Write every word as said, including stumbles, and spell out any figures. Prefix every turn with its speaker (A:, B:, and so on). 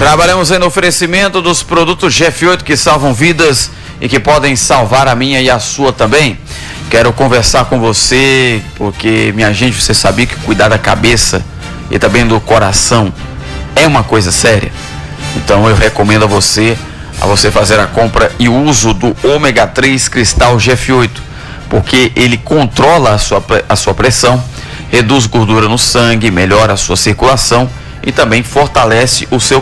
A: Trabalhamos aí no oferecimento dos produtos G F oito que salvam vidas e que podem salvar a minha e a sua também. Quero conversar com você, porque, minha gente, você sabia que cuidar da cabeça e também do coração é uma coisa séria? Então eu recomendo a você, a você fazer a compra e o uso do ômega três Cristal G F oito, porque ele controla a sua, a sua pressão, reduz gordura no sangue, melhora a sua circulação e também fortalece o seu